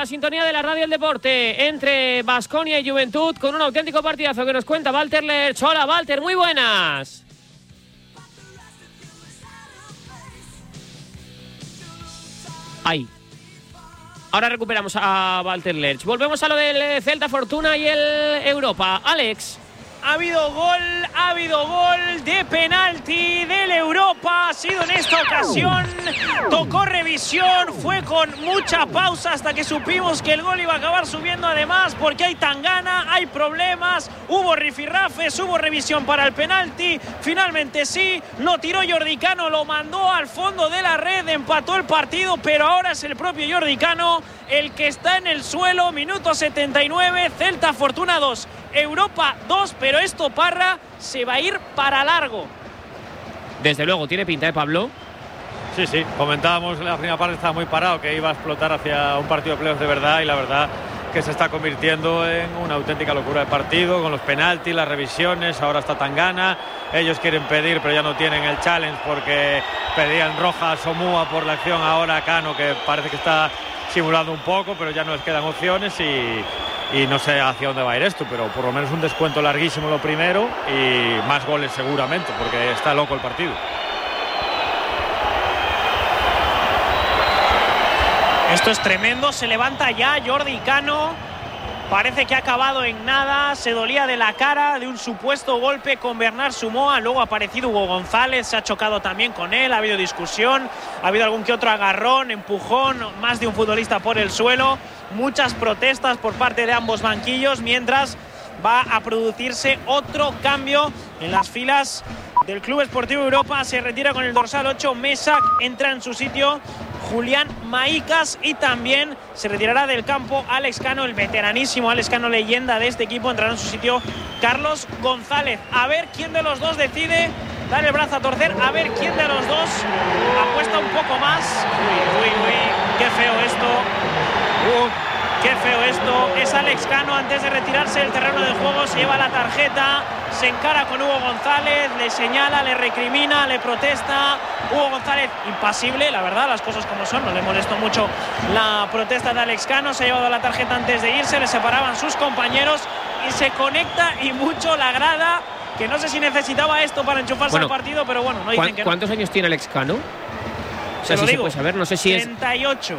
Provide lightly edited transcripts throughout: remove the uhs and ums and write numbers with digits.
sintonía de la Radio El Deporte entre Baskonia y Juventud con un auténtico partidazo que nos cuenta Walter Lerch. Hola, Walter, muy buenas. Ahí. Ahora recuperamos a Walter Lerch. Volvemos a lo del Celta Fortuna y el Europa. Alex. Ha habido gol de penalti del Europa, ha sido en esta ocasión, tocó revisión, fue con mucha pausa hasta que supimos que el gol iba a acabar subiendo, además porque hay tangana, hay problemas, hubo rifirrafes, hubo revisión para el penalti, finalmente sí, lo tiró Jordi Cano, lo mandó al fondo de la red, empató el partido, pero ahora es el propio Jordi Cano el que está en el suelo, minuto 79, Celta Fortuna 2, Europa 2, pero esto, Parra, se va a ir para largo. Desde luego, tiene pinta, ¿eh, Pablo? Sí, comentábamos en la primera parte, estaba muy parado, que iba a explotar hacia un partido de playoffs de verdad, y la verdad que se está convirtiendo en una auténtica locura de partido, con los penaltis, las revisiones, ahora está Tangana, ellos quieren pedir, pero ya no tienen el challenge porque pedían roja a Somúa por la acción, ahora Cano, que parece que está simulando un poco, pero ya no les quedan opciones y no sé hacia dónde va a ir esto, pero por lo menos un descuento larguísimo lo primero y más goles seguramente, porque está loco el partido. Esto es tremendo, se levanta ya Jordi Cano, parece que ha acabado en nada, se dolía de la cara de un supuesto golpe con Bernard Somúa, luego ha aparecido Hugo González, se ha chocado también con él, ha habido discusión, ha habido algún que otro agarrón, empujón, más de un futbolista por el suelo, muchas protestas por parte de ambos banquillos, mientras va a producirse otro cambio en las filas del Club Esportivo Europa. Se retira con el dorsal 8 Mesak, entra en su sitio Julián Maicas y también se retirará del campo Alex Cano, el veteranísimo Alex Cano, leyenda de este equipo. Entrará en su sitio Carlos González. A ver quién de los dos decide dar el brazo a torcer, a ver quién de los dos apuesta un poco más. Uy, qué feo esto. Qué feo esto. Es Alex Cano, antes de retirarse del terreno de juego, se lleva la tarjeta, se encara con Hugo González, le señala, le recrimina, le protesta. Hugo González impasible, la verdad, las cosas como son, no le molestó mucho la protesta de Alex Cano, se ha llevado la tarjeta antes de irse, le separaban sus compañeros y se conecta y mucho la grada, que no sé si necesitaba esto para enchufarse al partido, pero bueno, no dicen que no. ¿Cuántos años tiene Alex Cano? O sea, si se puede saber, no sé si 38.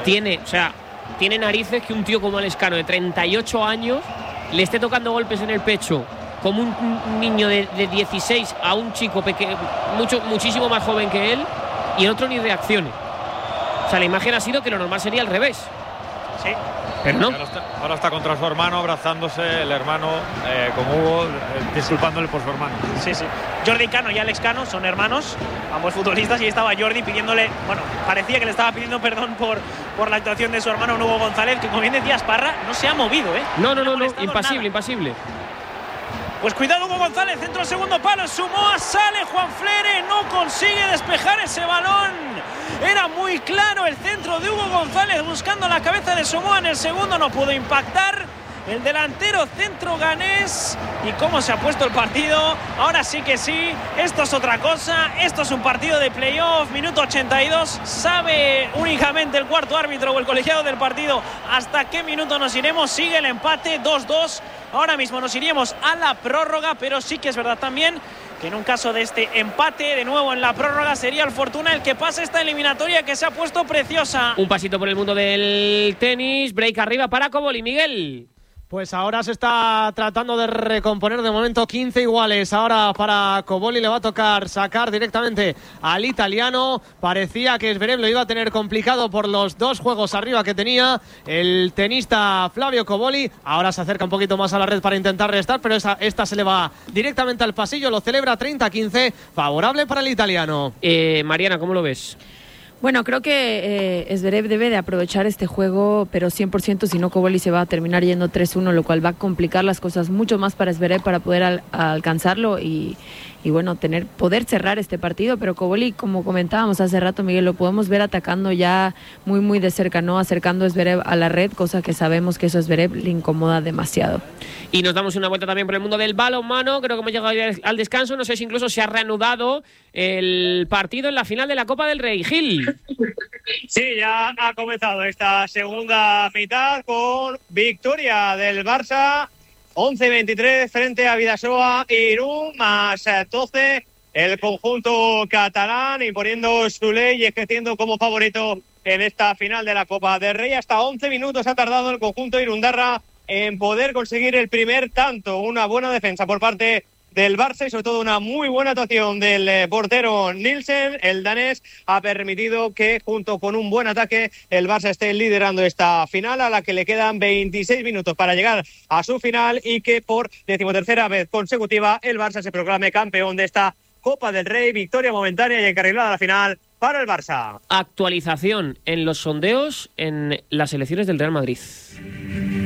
Tiene narices que un tío como Alex Cano de 38 años le esté tocando golpes en el pecho como un niño de 16 a un chico muchísimo más joven que él, y el otro ni reaccione. O sea, la imagen ha sido que lo normal sería al revés. Sí. Pero no. Ahora está contra su hermano, abrazándose el hermano con Hugo, disculpándole por su hermano. Sí. Jordi Cano y Alex Cano son hermanos, ambos futbolistas, y ahí estaba Jordi pidiéndole, bueno, parecía que le estaba pidiendo perdón por la actuación de su hermano Hugo González, que como bien decías, Parra, no se ha movido, ¿eh? No, impasible. Pues cuidado Hugo González, centro al segundo palo, Somúa, sale Juan Flere, no consigue despejar ese balón. Era muy claro el centro de Hugo González buscando la cabeza de Somúa, en el segundo no pudo impactar el delantero centro ganés. Y cómo se ha puesto el partido, ahora sí que sí, esto es otra cosa, esto es un partido de playoff, minuto 82, sabe únicamente el cuarto árbitro o el colegiado del partido hasta qué minuto nos iremos, sigue el empate 2-2, ahora mismo nos iríamos a la prórroga, pero sí que es verdad también que en un caso de este empate, de nuevo en la prórroga, sería el Fortuna el que pasa esta eliminatoria que se ha puesto preciosa. Un pasito por el mundo del tenis, break arriba para Cobolli, Miguel. Pues ahora se está tratando de recomponer, de momento 15 iguales. Ahora para Cobolli le va a tocar sacar directamente al italiano. Parecía que Zverev lo iba a tener complicado por los dos juegos arriba que tenía el tenista Flavio Cobolli. Ahora se acerca un poquito más a la red para intentar restar, pero esta se le va directamente al pasillo. Lo celebra 30-15, favorable para el italiano. Mariana, ¿cómo lo ves? Bueno, creo que Zverev debe de aprovechar este juego, pero 100%, si no Cobolli se va a terminar yendo 3-1, lo cual va a complicar las cosas mucho más para Zverev para poder alcanzarlo y bueno, poder cerrar este partido. Pero Koboli, como comentábamos hace rato, Miguel, lo podemos ver atacando ya muy muy de cerca, ¿no? Acercando a Zverev a la red, cosa que sabemos que eso a Zverev le incomoda demasiado. Y nos damos una vuelta también por el mundo del balonmano. Creo que hemos llegado ya al descanso. No sé si incluso se ha reanudado el partido en la final de la Copa del Rey. Gil. Sí, ya ha comenzado esta segunda mitad con victoria del Barça, 11-23 frente a Bidasoa Irún, más 12 el conjunto catalán, imponiendo su ley y ejerciendo como favorito en esta final de la Copa del Rey. Hasta 11 minutos ha tardado el conjunto irundarra en poder conseguir el primer tanto. Una buena defensa por parte del Barça y sobre todo una muy buena actuación del portero Nielsen. El danés ha permitido que junto con un buen ataque el Barça esté liderando esta final, a la que le quedan 26 minutos para llegar a su final, y que por 13ª vez consecutiva el Barça se proclame campeón de esta Copa del Rey. Victoria momentánea y encarrilada a la final para el Barça. Actualización en los sondeos en las elecciones del Real Madrid.